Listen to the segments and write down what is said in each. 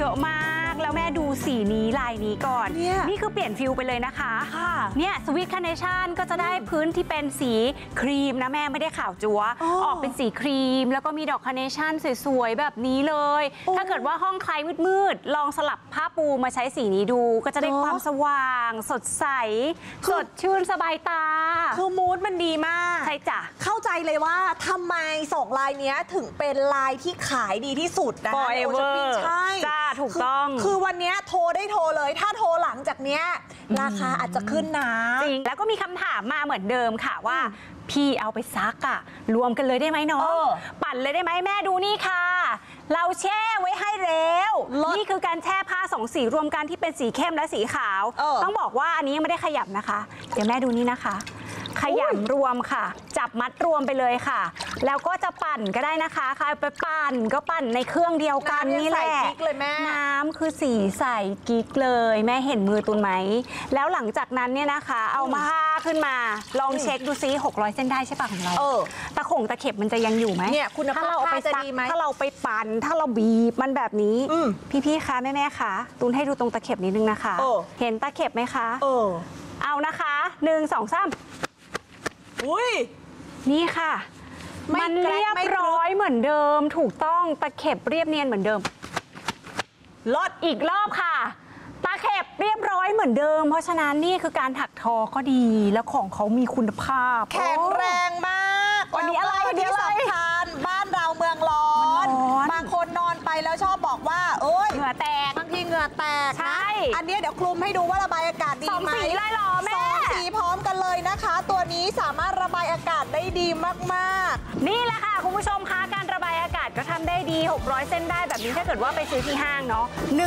เยอะมากแล้วแม่ดูสีนี้ลายนี้ก่อนนี่คือเปลี่ยนฟิลไปเลยนะคะเนี่ยสวีทคาร์เนชั่นก็จะได้พื้นที่เป็นสีครีมนะแม่ไม่ได้ขาวจั๊วออกเป็นสีครีมแล้วก็มีดอกคาร์เนชั่นสวยๆแบบนี้เลยถ้าเกิดว่าห้องใครมืดๆลองสลับผ้าปูมาใช้สีนี้ดูก็จะได้ความสว่างสดใสสดชื่นสบายตาคือมูดมันดีมากใช่จ้ะเข้าใจเลยว่าทำไม2 ลายนี้ถึงเป็นลายที่ขายดีที่สุดนะคะ Forever ใช่จ้าถูกต้องคือวันนี้โทรได้โทรเลยถ้าโทรหลังจากเนี้ยราคาอาจจะขึ้นนะจริงแล้วก็มีคำถามมาเหมือนเดิมค่ะว่าพี่เอาไปซักอะรวมกันเลยได้ไหมน้องปั่นเลยได้ไหมแม่ดูนี่ค่ะเราแช่ไว้ให้แล้วนี่คือการแช่ผ้า2 สีรวมกันที่เป็นสีเข้มและสีขาวต้องบอกว่าอันนี้ยังไม่ได้ขยับนะคะเดี๋ยวแม่ดูนี่นะคะขยำรวมค่ะจับมัดรวมไปเลยค่ะแล้วก็จะปั่นก็ได้นะคะใครไปปั่นก็ปั่นในเครื่องเดียวกันนี่แหละน้ำคือสีใสกิ๊กเลยแม่เห็นมือตุนไหมแล้วหลังจากนั้นเนี่ยนะคะเอามาขึ้นมาลองเช็คดูซิ600 เส้นได้ใช่ปะของเราตะเข็บมันจะยังอยู่ไหมเนี่ยคุณภาพผ้าจะดีไหมถ้าเราไปปั่นถ้าเราบีบมันแบบนี้พี่คะแม่คะตุนให้ดูตรงตะเข็บนิดนึงนะคะเห็นตะเข็บไหมคะเอานะคะ1 2 3 อุ้ยนี่ค่ะมันเรียบร้อยเหมือนเดิมถูกต้องตะเข็บเรียบเนียนเหมือนเดิมลดอีกรอบค่ะตะเข็บเรียบร้อยเหมือนเดิมเพราะฉะนั้นนี่คือการถักทอก็ดีแล้วของเขามีคุณภาพแข็งแรงมากวันนี้อะไรที่สำคัญบ้านเราเมืองร้อนบางคนนอนไปแล้วชอบบอกว่าเอ้ยเหงื่อแตกบางทีเหงื่อแตกใช่อันนี้เดี๋ยวคลุมให้ดูว่าระบายอากาศดีไหม 2 สีเลยเหรอแม่ 2 สีพร้อมกันเลยนะคะตัวนี้สามารถระบายอากาศได้ดีมากๆนี่แหละค่ะคุณผู้ชมคะการระบายอากาศก็ทำได้ดี600 เส้นได้แบบนี้ถ้าเกิดว่าไปซื้อที่ห้างเนาะ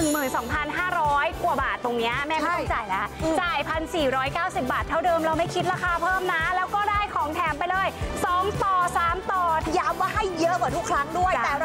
12,500 กว่าบาทตรงนี้แม่ไม่ต้องจ่ายแล้วจ่าย 1,490 บาทเท่าเดิมเราไม่คิดราคาเพิ่มนะแล้วก็ได้ของแถมไปเลย2 ต่อ 3 ต่อย้ำว่าให้เยอะกว่าทุกครั้งด้วยแต่